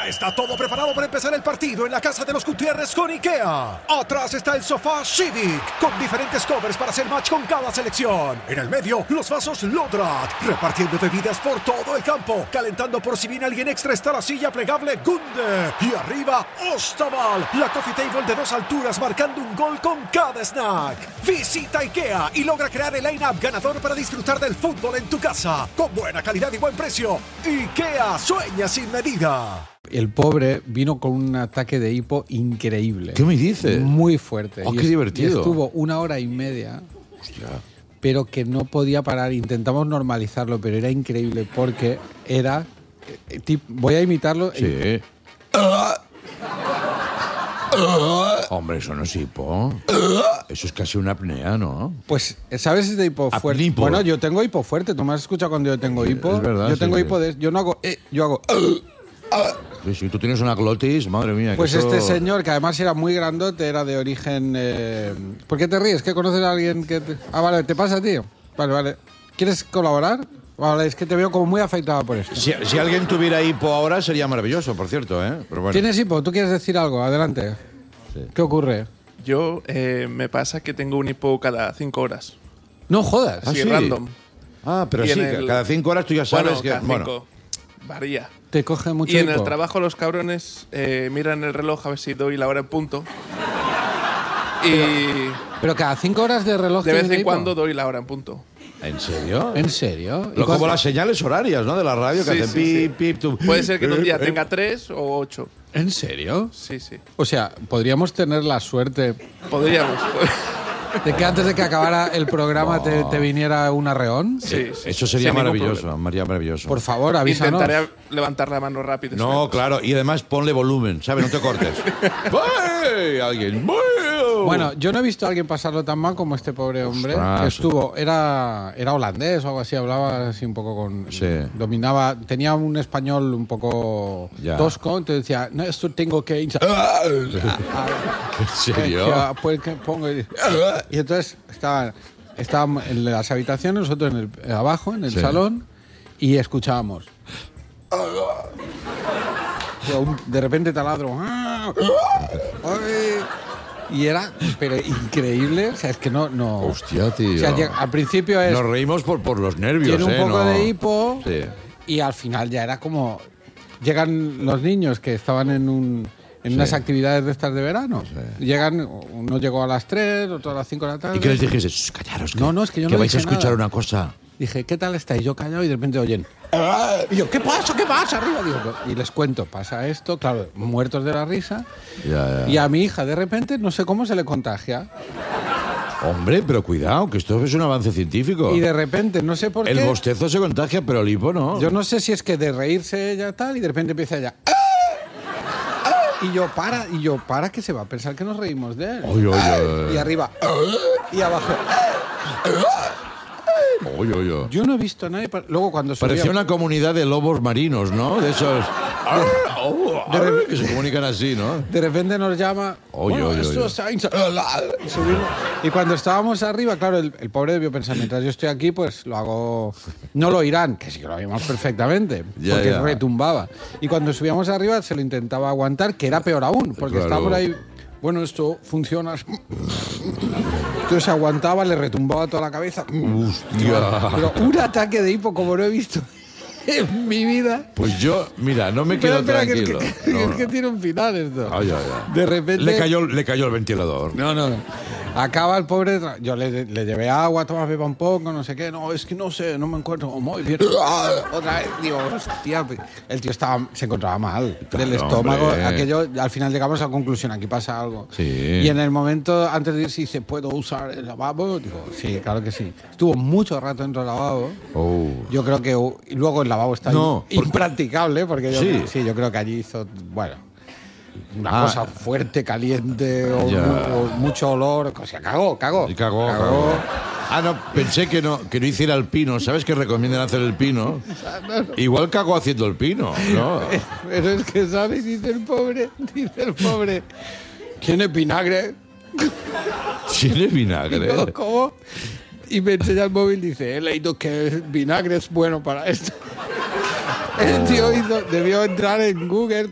Ya está todo preparado para empezar el partido en la casa de los Gutiérrez con IKEA. Atrás está el sofá Civic, con diferentes covers para hacer match con cada selección. En el medio, los vasos Lodrat, repartiendo bebidas por todo el campo. Calentando por si viene alguien extra está la silla plegable Gunde. Y arriba, Ostaval, la coffee table de 2 alturas marcando un gol con cada snack. Visita IKEA y logra crear el line-up ganador para disfrutar del fútbol en tu casa. Con buena calidad y buen precio. IKEA, sueña sin medida. El pobre vino con un ataque de hipo increíble. ¿Qué me dices? Muy fuerte. Oh, qué divertido. Y estuvo 1 hora y media. Hostia. Pero que no podía parar. Intentamos normalizarlo, pero era increíble porque era... voy a imitarlo. Sí. Hombre, eso no es hipo. Eso es casi una apnea, ¿no? Pues, ¿sabes si de hipo fuerte? Apnipo. Bueno, yo tengo hipo fuerte. ¿Tú me has escuchado cuando yo tengo hipo? Es verdad, yo tengo sí. hipo de... Yo no hago... yo hago... Sí, si tú tienes una glotis, madre mía. Pues que eso... este señor, que además era muy grandote, era de origen... ¿Por qué te ríes? ¿Que conoces a alguien que...? Ah, vale, ¿te pasa, tío? Vale. ¿Quieres colaborar? Vale, es que te veo como muy afectado por esto. Si alguien tuviera hipo ahora sería maravilloso, por cierto, ¿eh? Pero bueno. ¿Tienes hipo? ¿Tú quieres decir algo? Adelante. Sí. ¿Qué ocurre? Yo me pasa que tengo un hipo cada 5 horas. No jodas. Ah, Sí, sí. random. Ah, pero Y sí, en el- cada 5 horas tú ya sabes Bueno, que... cada 5. Bueno, Varía. Te coge mucho Y en hipo. el trabajo los cabrones miran el reloj a ver si doy la hora en punto. Y Pero cada 5 horas de reloj de vez tienes en hipo. cuando doy la hora en punto. ¿en serio? ¿En serio? Pero como las señales horarias, ¿no? De la radio que Sí, hacen sí, pip, pip, tú... Puede ser que en un día tenga 3 o 8. ¿En serio? Sí, sí. O sea, podríamos tener la suerte Podríamos. de que antes de que acabara el programa te viniera un arreón. Sí, sí. Eso sería Sin ningún maravilloso, problema. María, maravilloso. Por favor, avísanos. Intentaré levantar la mano rápido. No, claro, y además ponle volumen, ¿sabes? No te cortes. ¡Ay! Alguien. ¡Ay! Bueno, yo no he visto a alguien pasarlo tan mal como este pobre hombre. Ostras. Que estuvo, era holandés o algo así, hablaba así un poco con... Sí. Dominaba, tenía un español un poco Ya. tosco, entonces decía, no, esto tengo que... ¿En serio? Pues que pongo... Y entonces estaban en las habitaciones, nosotros abajo, en el Sí. salón, y escuchábamos. De repente taladro. Y era, pero increíble, o sea, es que no... Hostia, tío. O sea, al principio es... Nos reímos por los nervios, Tiene un poco ¿no? de hipo Sí. y al final ya era como... Llegan los niños que estaban en unas actividades de estas de verano. Llegan, uno llegó a las 3, otro a las 5 de la tarde. ¿Y qué les dijiste? Shh, callaros. No, es que yo no vais a dije escuchar nada. una cosa. Dije, ¿qué tal estáis? Yo callado y de repente oyen. Y yo, ¿qué pasa? ¿Qué pasa? Arriba. Digo, y les cuento, pasa esto, claro, muertos de la risa. Ya. Y a mi hija, de repente, no sé cómo se le contagia. Hombre, pero cuidado, que esto es un avance científico. Y de repente, no sé por El qué. bostezo se contagia, pero el hipo no. Yo no sé si es que de reírse ella tal, y de repente empieza ella. Y yo, para, que se va a pensar que nos reímos de él. Oy, oy, oy. Y arriba. Y abajo. Oy, oy, oy. Yo no he visto a nadie. Luego cuando Parecía subíamos- una comunidad de lobos marinos, ¿no? De esos... que se comunican así, ¿no? De repente nos llama. Oye, bueno, oye, esto oye. está y subimos. Y cuando estábamos arriba, claro, el pobre debió pensar, mientras yo estoy aquí, pues lo hago. No lo oirán, que sí que lo oímos perfectamente, Ya, porque ya. retumbaba. Y cuando subíamos arriba se lo intentaba aguantar, que era peor aún, porque Claro. estábamos ahí. Bueno, esto funciona. Entonces aguantaba, le retumbaba toda la cabeza. Hostia. Pero un ataque de hipo como no he visto en mi vida. Pues yo, mira, no me quedo Espera, que es tranquilo. que, No, es no. que tiene un final esto. Ay, ay, ay. De repente. Le cayó el ventilador. No. Acaba el pobre. Yo le llevé agua, toma, beba un poco, no sé qué. No, es que no sé, no me encuentro muy bien. Otra vez, digo, hostia. El tío se encontraba mal Claro, del estómago. hombre. Aquello, al final llegamos a la conclusión, aquí pasa algo. Sí. Y en el momento, antes de irse, dice, ¿puedo usar el lavabo? Digo, sí, claro que sí. Estuvo mucho rato dentro del lavabo. Oh. Yo creo que. Y luego el lavabo está No, impracticable, porque Sí. yo creo que allí hizo. Bueno. Una Ah. cosa fuerte, caliente, o, Ya. o mucho olor. O sea, cagó. Y cagó. Ah, no, pensé que no hiciera el pino. ¿Sabes que recomiendan hacer el pino? Igual cagó haciendo el pino, ¿no? Pero es que, ¿sabes? Dice el pobre. ¿Tiene vinagre? Tiene vinagre. Digo, ¿cómo? Y me enseña el móvil y dice, he leído que el vinagre es bueno para esto. El tío debió entrar en Google